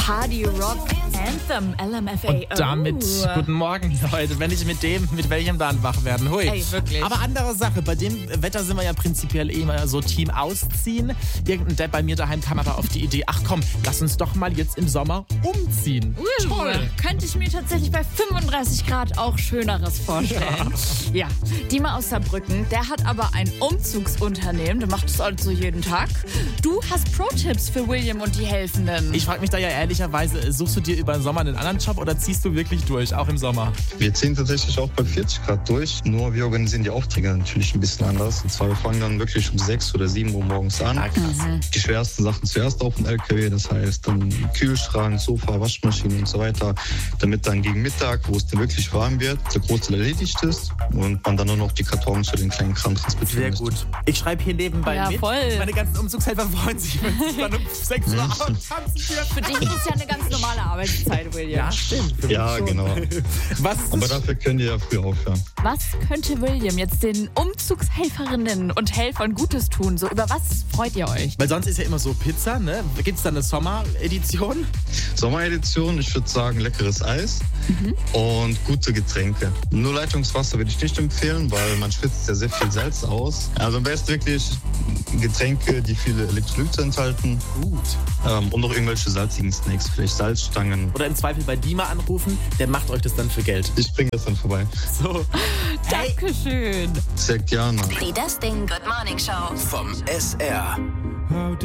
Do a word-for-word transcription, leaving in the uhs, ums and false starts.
Party Rock Anthem, L M F A O. Und damit guten Morgen, Leute. Wenn ich mit dem, mit welchem dann wach werden. Hui. Ey, wirklich. Aber andere Sache, bei dem Wetter sind wir ja prinzipiell eh immer so Team ausziehen. Irgendein Depp bei mir daheim kam aber auf die Idee, ach komm, lass uns doch mal jetzt im Sommer umziehen. Uh, Toll. Könnte ich mir tatsächlich bei fünfunddreißig Grad auch Schöneres vorstellen. Ja. ja. Dima aus Saarbrücken, der hat aber ein Umzugsunternehmen. Der macht es also jeden Tag. Du hast Pro-Tipps für William und die Helfenden. Ich frage mich da ja ehrlicherweise, suchst du dir über den Sommer einen anderen Job oder ziehst du wirklich durch, auch im Sommer? Wir ziehen tatsächlich auch bei vierzig Grad durch, nur wir organisieren die Aufträge natürlich ein bisschen anders. Und zwar, wir fangen dann wirklich um sechs oder sieben Uhr morgens an. Ah, krass. Mhm. Die schwersten Sachen zuerst auf den L K W, das heißt dann Kühlschrank, Sofa, Waschmaschine und so weiter, damit dann gegen Mittag, wo es dann wirklich warm wird, der Großteil erledigt ist und man dann nur noch die Kartons für den kleinen Kram transportieren Sehr muss. gut. Ich schreibe hier nebenbei Ja, mit. voll. Meine ganzen Umzugshelfer freuen sich, wenn sie dann um sechs Uhr abends tanzen dürfen. Für dich ist ja eine ganz normale Arbeitszeit, William. Ja, stimmt. Für mich Ja, schon. genau. Was ist Aber dafür könnt ihr ja früh aufhören. Was könnte William jetzt den Umzugshelferinnen und Helfern Gutes tun? So, über was freut ihr euch? Weil sonst ist ja immer so Pizza, ne? Gibt es da eine Sommeredition? Sommeredition, ich würde sagen leckeres Eis Mhm. und gute Getränke. Nur Leitungswasser würde ich nicht empfehlen, weil man schwitzt ja sehr viel Salz aus. Also am besten wirklich Getränke, die viele Elektrolyte enthalten Gut. ähm, und noch irgendwelche salzigen Snacks, vielleicht Salzstangen. Oder im Zweifel bei Dima anrufen, der macht euch das dann für Geld. Ich bringe das dann vorbei. So. Dankeschön. Sehr gerne. Die Das Ding Good Morning Show. Vom S R.